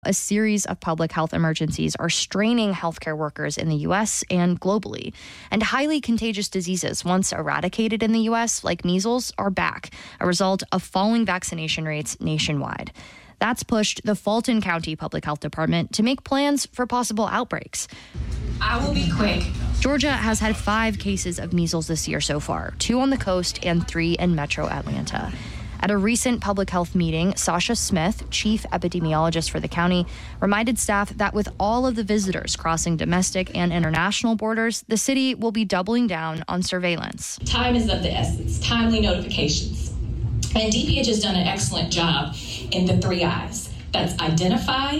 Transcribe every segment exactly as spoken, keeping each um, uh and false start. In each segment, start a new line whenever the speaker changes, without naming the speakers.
A series of public health emergencies are straining healthcare workers in the U S and globally. And highly contagious diseases, once eradicated in the U S, like measles, are back, a result of falling vaccination rates nationwide. That's pushed the Fulton County Public Health Department to make plans for possible outbreaks.
I will be quick.
Georgia has had five cases of measles this year so far, two on the coast and three in metro Atlanta. At a recent public health meeting, Sasha Smith, chief epidemiologist for the county, reminded staff that with all of the visitors crossing domestic and international borders, the city will be doubling down on surveillance.
Time is of the essence, timely notifications. And D P H has done an excellent job in the three I's. That's identify,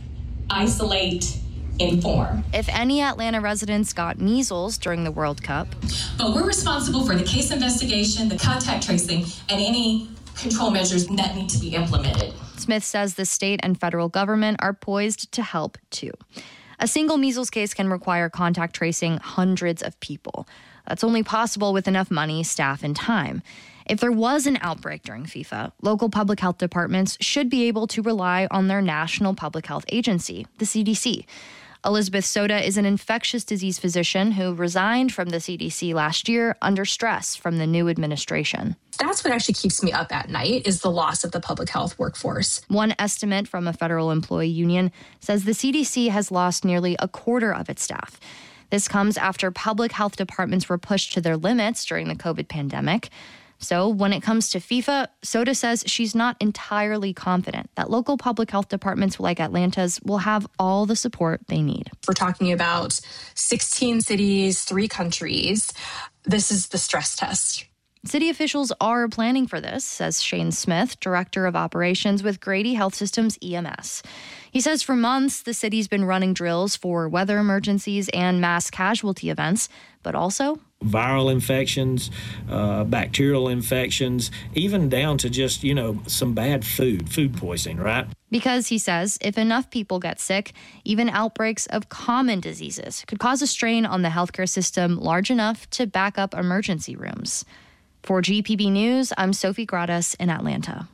isolate, inform.
If any Atlanta residents got measles during the World Cup.
But we're responsible for the case investigation, the contact tracing, and any control measures that need to be implemented.
Smith says the state and federal government are poised to help, too. A single measles case can require contact tracing hundreds of people. That's only possible with enough money, staff, and time. If there was an outbreak during FIFA, local public health departments should be able to rely on their national public health agency, the C D C. Elizabeth Soda is an infectious disease physician who resigned from the C D C last year under stress from the new administration.
That's what actually keeps me up at night, is the loss of the public health workforce.
One estimate from a federal employee union says the C D C has lost nearly a quarter of its staff. This comes after public health departments were pushed to their limits during the COVID pandemic. So when it comes to FIFA, Soda says she's not entirely confident that local public health departments like Atlanta's will have all the support they need.
We're talking about sixteen cities, three countries. This is the stress test.
City officials are planning for this, says Shane Smith, director of operations with Grady Health Systems E M S. He says for months, the city's been running drills for weather emergencies and mass casualty events, but also
viral infections, uh, bacterial infections, even down to just, you know, some bad food, food poisoning, right?
Because, he says, if enough people get sick, even outbreaks of common diseases could cause a strain on the healthcare system large enough to back up emergency rooms. For G P B News, I'm Sophie Gradas in Atlanta.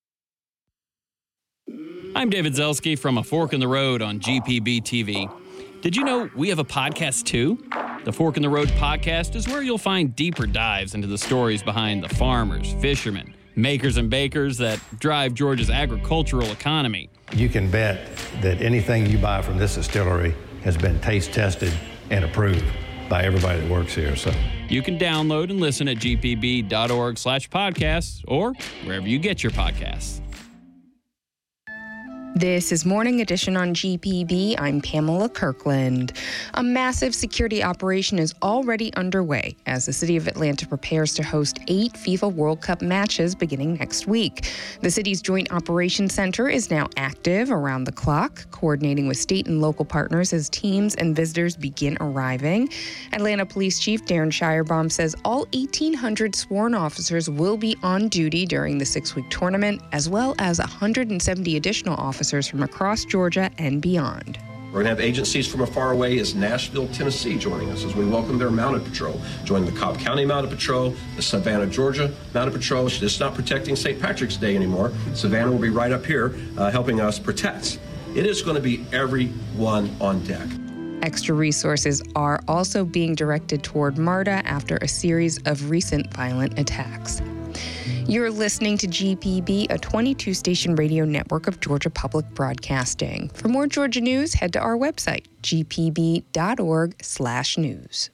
I'm David Zelski from A Fork in the Road on G P B T V. Did you know we have a podcast too? The Fork in the Road podcast is where you'll find deeper dives into the stories behind the farmers, fishermen, makers and bakers that drive Georgia's agricultural economy.
You can bet that anything you buy from this distillery has been taste tested and approved by everybody that works here. So
you can download and listen at g p b dot org slash podcasts or wherever you get your podcasts.
This is Morning Edition on G P B. I'm Pamela Kirkland. A massive security operation is already underway as the city of Atlanta prepares to host eight FIFA World Cup matches beginning next week. The city's Joint Operations Center is now active around the clock, coordinating with state and local partners as teams and visitors begin arriving. Atlanta Police Chief Darren Shirebaum says all eighteen hundred sworn officers will be on duty during the six-week tournament, as well as one hundred seventy additional officers from across Georgia and beyond.
We're going to have agencies from as far away as Nashville, Tennessee joining us as we welcome their Mounted Patrol, joining the Cobb County Mounted Patrol, the Savannah, Georgia Mounted Patrol. It's just not protecting Saint Patrick's Day anymore. Savannah will be right up here uh, helping us protect. It is going to be everyone on deck.
Extra resources are also being directed toward MARTA after a series of recent violent attacks. You're listening to G P B, a twenty-two station radio network of Georgia Public Broadcasting. For more Georgia news, head to our website, g p b dot org slash news.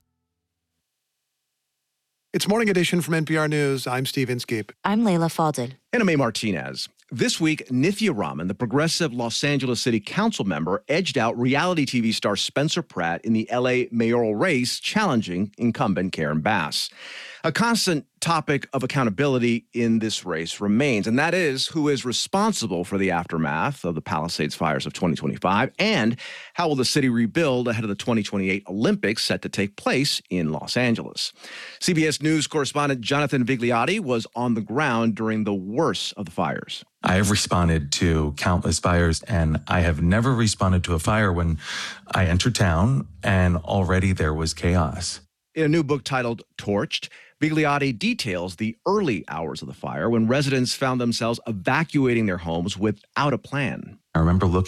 It's Morning Edition from N P R News. I'm Steve Inskeep.
I'm Layla Faldin.
And I'm A. Martinez. This week, Nithya Raman, the progressive Los Angeles City Council member, edged out reality T V star Spencer Pratt in the L A mayoral race, challenging incumbent Karen Bass. A constant topic of accountability in this race remains, and that is who is responsible for the aftermath of the Palisades fires of twenty twenty-five, and how will the city rebuild ahead of the twenty twenty-eight Olympics set to take place in Los Angeles. C B S News correspondent Jonathan Vigliotti was on the ground during the worst of the fires.
I have responded to countless fires, and I have never responded to a fire when I entered town and already there was chaos.
In a new book titled Torched, Vigliotti details the early hours of the fire when residents found themselves evacuating their homes without a plan.
I remember looking